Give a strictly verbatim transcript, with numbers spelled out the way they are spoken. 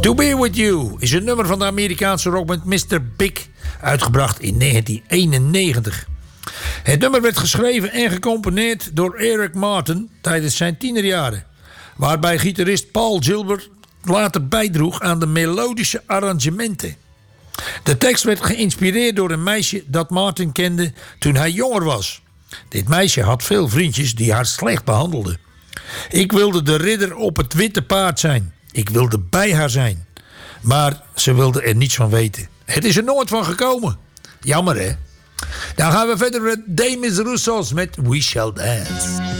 To Be With You is een nummer van de Amerikaanse rockband mister Big, uitgebracht in negentien eenennegentig. Het nummer werd geschreven en gecomponeerd door Eric Martin tijdens zijn tienerjaren, waarbij gitarist Paul Gilbert later bijdroeg aan de melodische arrangementen. De tekst werd geïnspireerd door een meisje dat Martin kende toen hij jonger was. Dit meisje had veel vriendjes die haar slecht behandelden. Ik wilde de ridder op het witte paard zijn. Ik wilde bij haar zijn. Maar ze wilde er niets van weten. Het is er nooit van gekomen. Jammer, hè? Dan gaan we verder met Demis Roussos met We Shall Dance.